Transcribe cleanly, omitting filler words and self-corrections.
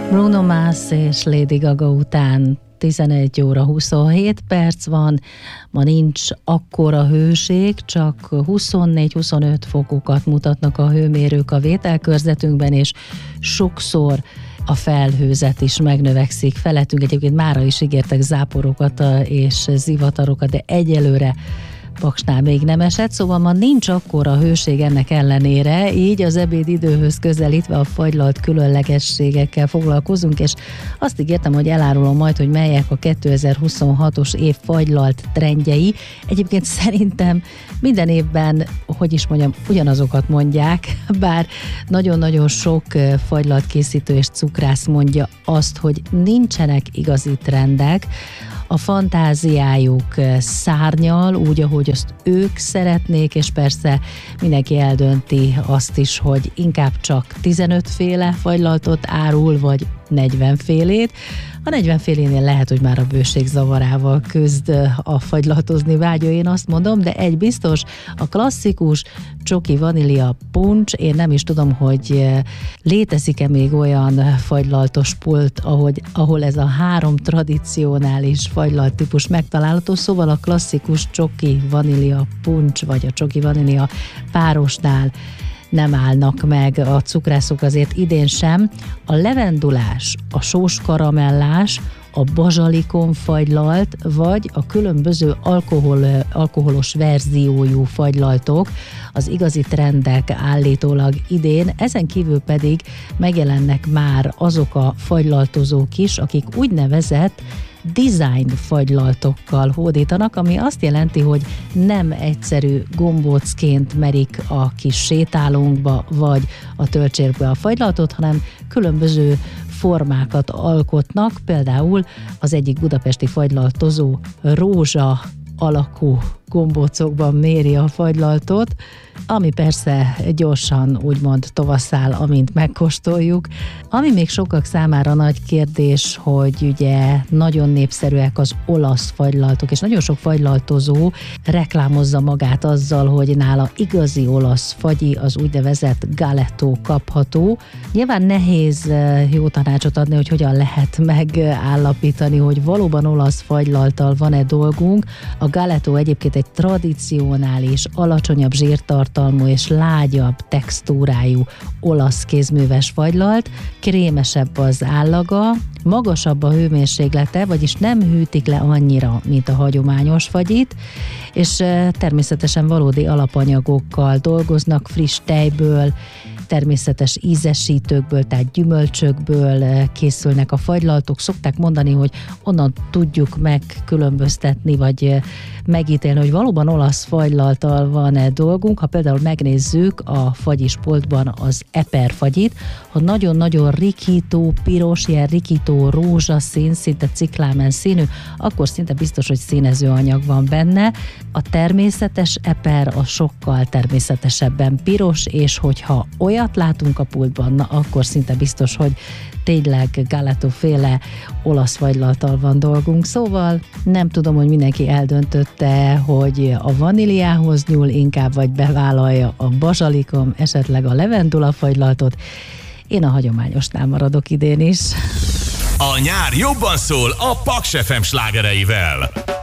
Bruno Mars és Lady Gaga után 11 óra 27 perc van, ma nincs akkora hőség, csak 24-25 fokokat mutatnak a hőmérők a vételkörzetünkben, és sokszor a felhőzet is megnövekszik felettünk. Egyébként mára is ígértek záporokat és zivatarokat, de egyelőre Paksnál még nem esett, szóval ma nincs akkora hőség ennek ellenére, így az ebédidőhöz közelítve a fagylalt különlegességekkel foglalkozunk, és azt ígértem, hogy elárulom majd, hogy melyek a 2026-os év fagylalt trendjei. Egyébként szerintem minden évben, hogy is mondjam, ugyanazokat mondják, bár nagyon-nagyon sok fagylalt készítő és cukrász mondja azt, hogy nincsenek igazi trendek, a fantáziájuk szárnyal, úgy, ahogy azt ők szeretnék, és persze mindenki eldönti azt is, hogy inkább csak 15 féle fagylaltot árul, vagy 40 félét. A 40 félénél lehet, hogy már a bőség zavarával küzd a fagylaltozni vágyó, én azt mondom, de egy biztos, a klasszikus csoki vanília puncs, én nem is tudom, hogy létezik-e még olyan fagylaltos pult, ahol ez a 3 tradicionális fagylalt típus megtalálható, szóval a klasszikus csoki vanília puncs, vagy a csoki vanília párosnál nem állnak meg a cukrászok azért idén sem. A levendulás, a sós karamellás, a bazsalikon fagylalt, vagy a különböző alkoholos verziójú fagylaltok az igazi trendek állítólag idén, ezen kívül pedig megjelennek már azok a fagylaltozók is, akik úgynevezett design fagylaltokkal hódítanak, ami azt jelenti, hogy nem egyszerű gombócként merik a kis sétálónkba vagy a töltsérbe a fagylaltot, hanem különböző formákat alkotnak, például az egyik budapesti fagylaltozó rózsa alakú gombócokban méri a fagylaltot, ami persze gyorsan úgymond tovasszál, amint megkóstoljuk. Ami még sokak számára nagy kérdés, hogy ugye nagyon népszerűek az olasz fagylaltok, és nagyon sok fagylaltozó reklámozza magát azzal, hogy nála igazi olasz fagyi, az úgynevezett galetto kapható. Nyilván nehéz jó tanácsot adni, hogy hogyan lehet megállapítani, hogy valóban olasz fagylalttal van-e dolgunk. A galetto egyébként egy tradicionális, alacsonyabb zsírtartalmú és lágyabb textúrájú olasz kézműves fagylalt, krémesebb az állaga, magasabb a hőmérséklete, vagyis nem hűtik le annyira, mint a hagyományos fagyit, és természetesen valódi alapanyagokkal dolgoznak, friss tejből, természetes ízesítőkből, tehát gyümölcsökből készülnek a fagylaltok. Szokták mondani, hogy onnan tudjuk megkülönböztetni, vagy megítélni, hogy valóban olasz fagylalttal van-e dolgunk. Ha például megnézzük a fagyispoltban az eper fagyit, ha nagyon-nagyon rikító, piros, ilyen rikító rózsaszín, szinte ciklámen színű, akkor szinte biztos, hogy színezőanyag van benne. A természetes eper a sokkal természetesebben piros, és hogyha olyat látunk a pultban, na akkor szinte biztos, hogy tényleg galetto-féle olasz fagylalttal van dolgunk. Szóval nem tudom, hogy mindenki eldöntötte, hogy a vaníliához nyúl inkább, vagy bevállalja a bazsalikom, esetleg a levendula fagylaltot. Én a hagyományosnál maradok idén is. A nyár jobban szól a Paks FM slágereivel.